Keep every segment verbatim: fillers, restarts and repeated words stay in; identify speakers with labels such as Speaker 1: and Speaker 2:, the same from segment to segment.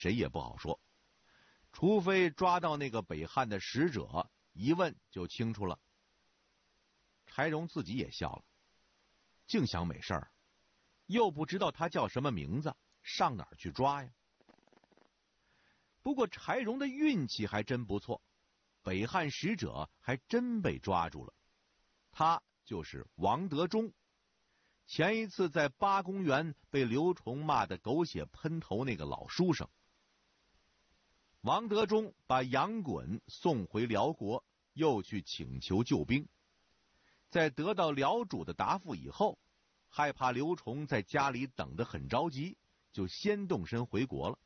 Speaker 1: 谁也不好说，除非抓到那个北汉的使者，一问就清楚了。柴荣自己也笑了，净想美事儿，又不知道他叫什么名字，上哪儿去抓呀？不过柴荣的运气还真不错，北汉使者还真被抓住了，他就是王德忠。前一次在八公园被刘崇骂得狗血喷头那个老书生。王德忠把杨衮送回辽国，又去请求救兵。在得到辽主的答复以后，害怕刘崇在家里等得很着急，就先动身回国了。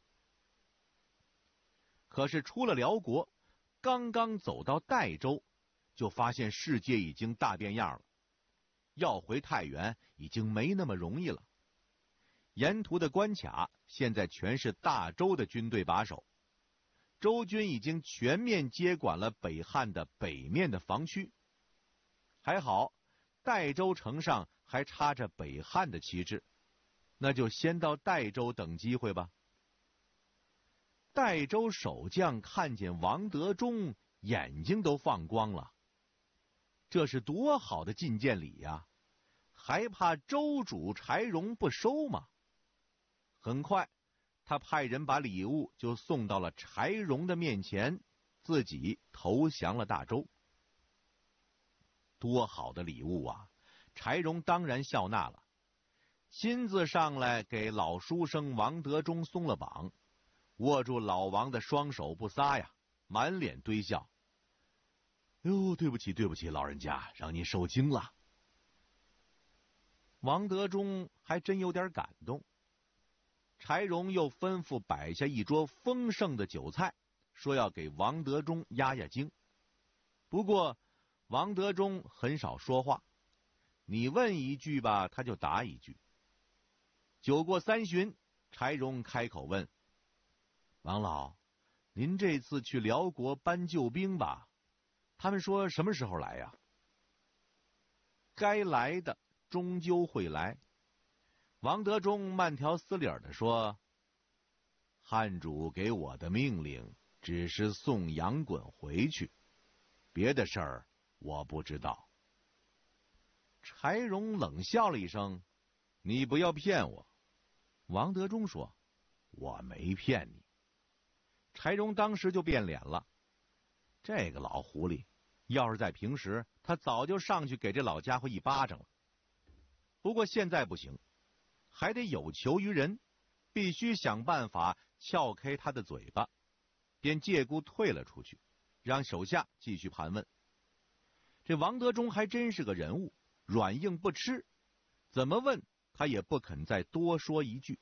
Speaker 1: 可是出了辽国，刚刚走到代州，就发现世界已经大变样了。要回太原已经没那么容易了。沿途的关卡现在全是大周的军队把守，周军已经全面接管了北汉的北面的防区。还好，代州城上还插着北汉的旗帜，那就先到代州等机会吧。代州守将看见王德忠，眼睛都放光了。这是多好的进见礼呀，还怕州主柴荣不收吗？很快，他派人把礼物就送到了柴荣的面前，自己投降了大周。多好的礼物啊！柴荣当然笑纳了，亲自上来给老书生王德忠松了绑，握住老王的双手不撒呀，满脸堆笑。哟，对不起对不起，老人家，让您受惊了。王德忠还真有点感动。柴荣又吩咐摆下一桌丰盛的酒菜，说要给王德忠压压惊。不过王德忠很少说话，你问一句吧，他就答一句。酒过三巡，柴荣开口问：王老，您这次去辽国搬救兵吧？他们说什么时候来呀？该来的终究会来。王德忠慢条斯理地说：汉主给我的命令只是送杨衮回去，别的事儿我不知道。柴荣冷笑了一声：你不要骗我。王德忠说：我没骗你。柴荣当时就变脸了，这个老狐狸，要是在平时，他早就上去给这老家伙一巴掌了。不过现在不行，还得有求于人，必须想办法撬开他的嘴巴，便借故退了出去，让手下继续盘问。这王德忠还真是个人物，软硬不吃，怎么问他也不肯再多说一句。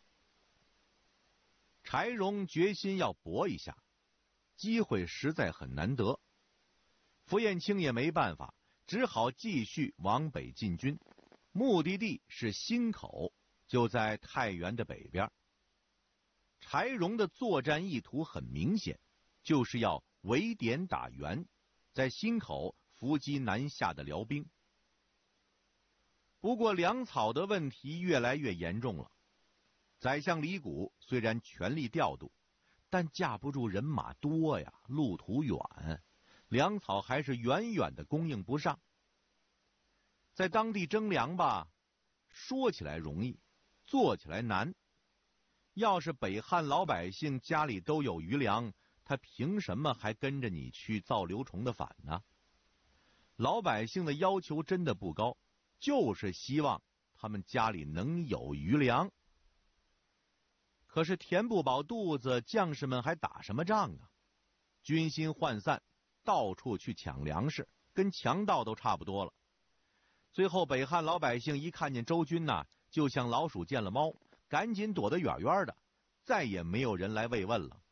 Speaker 1: 柴荣决心要搏一下，机会实在很难得。符彦卿也没办法，只好继续往北进军，目的地是新口，就在太原的北边。柴荣的作战意图很明显，就是要围点打援，在新口伏击南下的辽兵。不过粮草的问题越来越严重了，宰相李谷虽然全力调度，但架不住人马多呀，路途远，粮草还是远远的供应不上。在当地征粮吧，说起来容易，做起来难。要是北汉老百姓家里都有余粮，他凭什么还跟着你去造刘崇的反呢？老百姓的要求真的不高，就是希望他们家里能有余粮。可是填不饱肚子，将士们还打什么仗啊？军心涣散，到处去抢粮食，跟强盗都差不多了。最后北汉老百姓一看见周军呐，就像老鼠见了猫，赶紧躲得远远的，再也没有人来慰问了。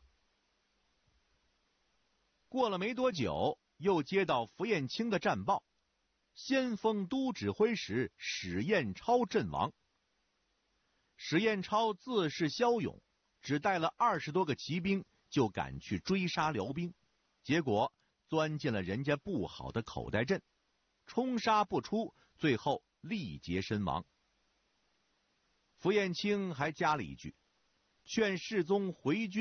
Speaker 1: 过了没多久，又接到符彦卿的战报，先锋都指挥使史彦超阵亡。史彦超自恃骁勇，只带了二十多个骑兵就赶去追杀辽兵，结果钻进了人家布好的口袋阵，冲杀不出，最后力竭身亡。符彦卿还加了一句： 劝世宗回军。